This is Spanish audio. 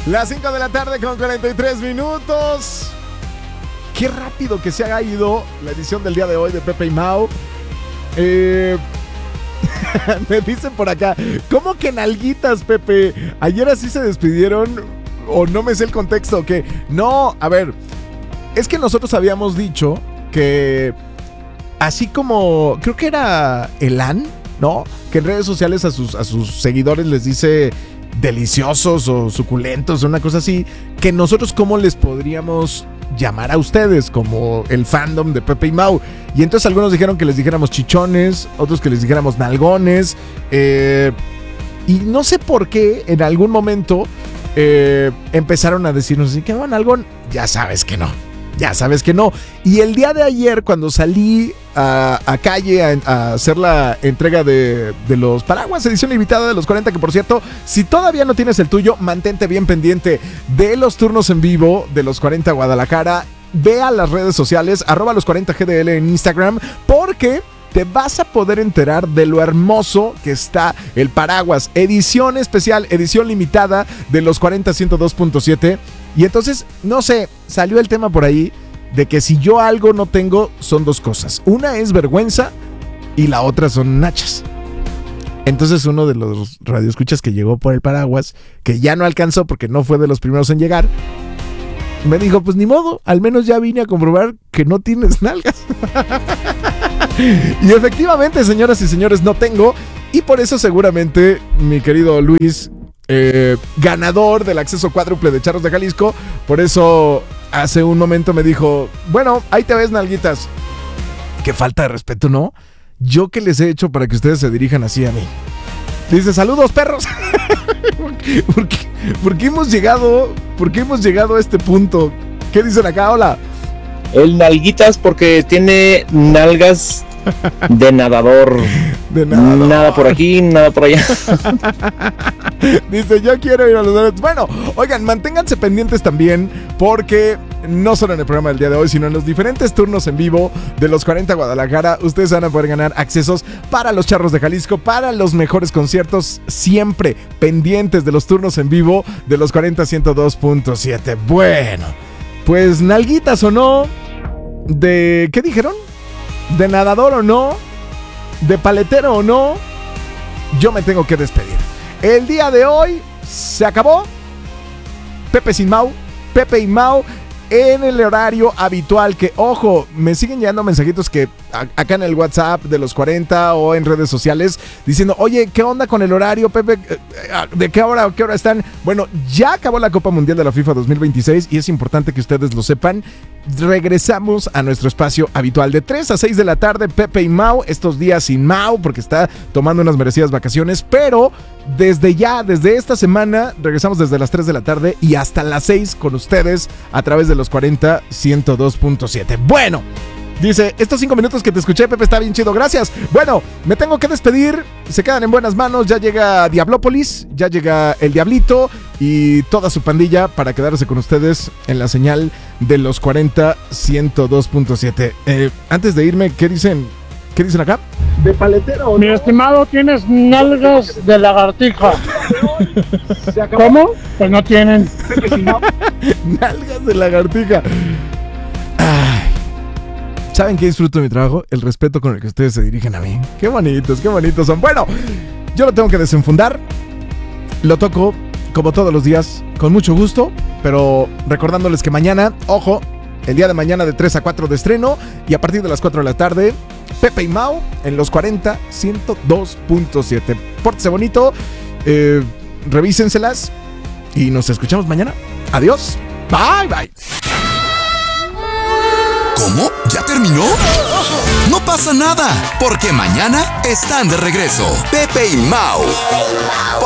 Las 5 de la tarde con 43 minutos. Qué rápido que se ha ido la edición del día de hoy de Pepe y Mau. Me dicen por acá, ¿cómo que nalguitas, Pepe? Ayer así se despidieron, o no me sé el contexto, que no, a ver, es que nosotros habíamos dicho que así como, creo que era Elan, ¿no? Que en redes sociales a sus seguidores les dice deliciosos o suculentos o una cosa así, que nosotros cómo les podríamos llamar a ustedes como el fandom de Pepe y Mau. Y entonces algunos dijeron que les dijéramos chichones, otros que les dijéramos nalgones, y no sé por qué en algún momento empezaron a decirnos, ¿qué va, nalgón? Ya sabes que no. Y el día de ayer, cuando salí a calle a hacer la entrega de los paraguas, edición limitada de los 40, que por cierto, si todavía no tienes el tuyo, mantente bien pendiente de los turnos en vivo de los 40 Guadalajara. Ve a las redes sociales, @los40GDL en Instagram, porque te vas a poder enterar de lo hermoso que está el paraguas. Edición especial, edición limitada de los 40 102.7. Y entonces, no sé, salió el tema por ahí de que si yo algo no tengo, son dos cosas. Una es vergüenza y la otra son nachas. Entonces uno de los radioescuchas que llegó por el paraguas, que ya no alcanzó porque no fue de los primeros en llegar, me dijo, pues ni modo, al menos ya vine a comprobar que no tienes nalgas. Y efectivamente, señoras y señores, no tengo. Y por eso seguramente mi querido Luis, ganador del acceso cuádruple de Charros de Jalisco, por eso hace un momento me dijo, bueno, ahí te ves, nalguitas. Qué falta de respeto, ¿no? Yo que les he hecho para que ustedes se dirijan así a mí. Dice, saludos, perros. ¿Por qué hemos llegado a este punto? ¿Qué dicen acá? Hola. El nalguitas porque tiene nalgas de nadador. De nadador. Nada por aquí, nada por allá. Dice, yo quiero ir a los eventos. Bueno, oigan, manténganse pendientes también, porque no solo en el programa del día de hoy, sino en los diferentes turnos en vivo de los 40 Guadalajara, ustedes van a poder ganar accesos para los Charros de Jalisco, para los mejores conciertos, siempre pendientes de los turnos en vivo de los 40 102.7. Bueno, pues nalguitas o no, de ¿qué dijeron? De nadador o no, de paletero o no, yo me tengo que despedir. El día de hoy se acabó. Pepe y Mau en el horario habitual, que ojo, me siguen llegando mensajitos que acá en el WhatsApp de los 40 o en redes sociales diciendo, oye, ¿qué onda con el horario, Pepe? ¿De qué hora o qué hora están? Bueno, ya acabó la Copa Mundial de la FIFA 2026 y es importante que ustedes lo sepan. Regresamos a nuestro espacio habitual de 3 a 6 de la tarde, Pepe y Mau, estos días sin Mau porque está tomando unas merecidas vacaciones, pero desde esta semana regresamos desde las 3 de la tarde y hasta las 6 con ustedes a través de los 40 102.7. Bueno, dice, estos 5 minutos que te escuché, Pepe, está bien chido, gracias. Bueno, me tengo que despedir, se quedan en buenas manos, ya llega Diablópolis, ya llega el Diablito y toda su pandilla para quedarse con ustedes en la señal de los 40 102.7. Antes de irme, ¿qué dicen acá? De paletero, ¿no? Mi estimado, tienes nalgas de lagartija. ¿Cómo? Pues no tienen. Nalgas de lagartija. Ay. ¿Saben qué disfruto de mi trabajo? El respeto con el que ustedes se dirigen a mí. Qué bonitos son. Bueno, yo lo tengo que desenfundar. Lo toco, como todos los días, con mucho gusto, pero recordándoles que mañana, ojo, el día de mañana de 3 a 4 de estreno, y a partir de las 4 de la tarde, Pepe y Mau en los 40 102.7. Pórtese bonito, revísenselas y nos escuchamos mañana. Adiós. Bye. ¿Cómo? ¿Ya terminó? No pasa nada, porque mañana están de regreso Pepe y Mau.